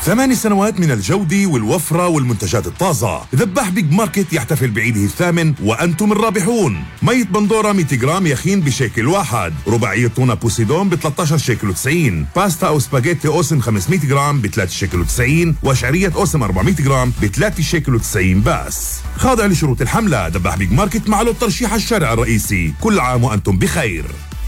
8 سنوات من الجودة والوفرة والمنتجات الطازة. ذباح بيج ماركت يحتفل بعيده الثامن وأنتم الرابحون. مية بندورة 100 جرام يخين بشيكل واحد. رباعية تونة بوسيدون ب 13 شيكل و90. باستا أو سباجيتي أوسم 500 جرام ب 3 شيكل و90. وشعرية أوسم 400 جرام ب 3 شيكل و90 بس. خاضع لشروط الحملة. ذباح بيج ماركت مع له ترشيح الشارع الرئيسي. كل عام وأنتم بخير.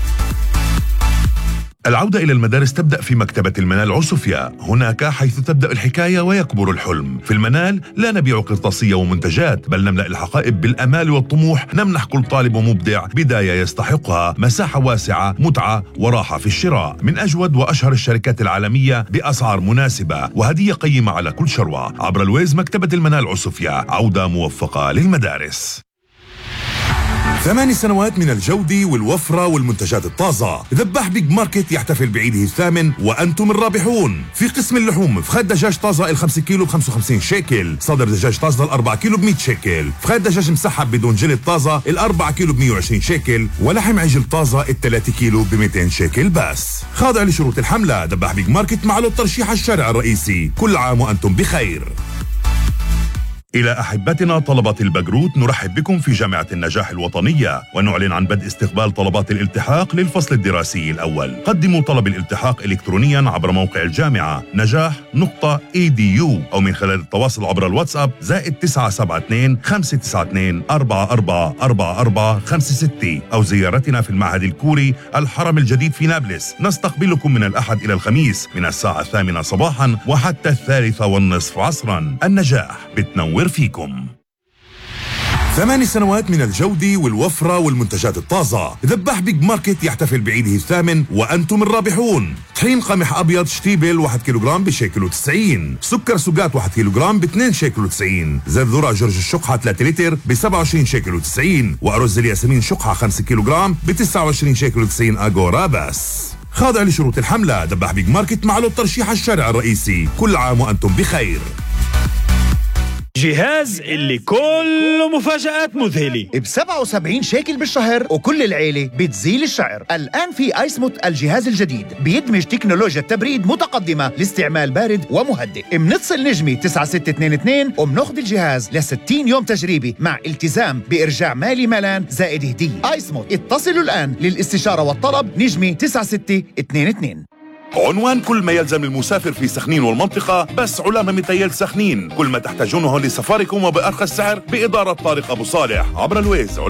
العودة إلى المدارس تبدأ في مكتبة المنال عسوفيا، هناك حيث تبدأ الحكاية ويكبر الحلم. في المنال لا نبيع قرطاسية ومنتجات، بل نملأ الحقائب بالأمال والطموح. نمنح كل طالب ومبدع بداية يستحقها، مساحة واسعة، متعة وراحة في الشراء، من أجود وأشهر الشركات العالمية بأسعار مناسبة وهدية قيمة على كل شروة. عبر الويز مكتبة المنال عسوفيا، عودة موفقة للمدارس. 8 سنوات من الجودة والوفرة والمنتجات الطازة. ذباح بيج ماركت يحتفل بعيده الثامن وأنتم الرابحون. في قسم اللحوم فخاد دجاج طازة ال5 كيلو ب 55 شيكل، صدر دجاج طازة ال4 كيلو ب 100 شيكل، فخاد دجاج مسحب بدون جلد طازة ال4 كيلو ب 120 شيكل، ولحم عجل طازة ال3 كيلو ب 200 شيكل بس. خاضع لشروط الحملة. ذباح بيج ماركت مع له ترشيح الشارع الرئيسي. كل عام وأنتم بخير. إلى أحبتنا طلبة البكالوريوس، نرحب بكم في جامعة النجاح الوطنية ونعلن عن بدء استقبال طلبات الالتحاق للفصل الدراسي الأول. قدموا طلب الالتحاق إلكترونيا عبر موقع الجامعة نجاح.edu أو من خلال التواصل عبر الواتساب +972 592 444456 أو زيارتنا في المعهد الكوري الحرم الجديد في نابلس. نستقبلكم من الأحد إلى الخميس من الساعة 8 صباحا وحتى 3:30 عصرا. النجاح بتنور فيكم. 8 سنوات من الجودة والوفرة والمنتجات الطازة. ذباح بيج ماركت يحتفل بعيده الثامن وأنتم الرابحون. طحين قمح أبيض شتيبل 1 كيلوغرام بشيكل و90. سكر سجات 1 كيلوغرام ب2 شيكل و90. زيت ذرة جورج الشقحة 3 لتر ب27 شيكل و90. وأرز الياسمين شقحة 5 كيلوغرام ب29 شيكل و90 أغورا بس. خاضع لشروط الحملة. ذباح بيج ماركت مع له ترشيح الشارع الرئيسي. كل عام وأنتم بخير. جهاز اللي كله مفاجآت مذهلة ب77 شيكل بالشهر وكل العيلة بتزيل الشعر. الآن في آيسموت الجهاز الجديد بيدمج تكنولوجيا التبريد متقدمة لاستعمال بارد ومهدئ. منتصل نجمة 9622 ومناخذ الجهاز ل60 يوم تجريبي مع التزام بإرجاع مالي مالان زائد هدية. آيسموت، اتصلوا الآن للاستشارة والطلب نجمة 9622. عنوان كل ما يلزم المسافر في سخنين والمنطقة بس علامة متيل سخنين. كل ما تحتاجونه لسفركم وبأرخص سعر بإدارة طارق أبو صالح عبر الويز.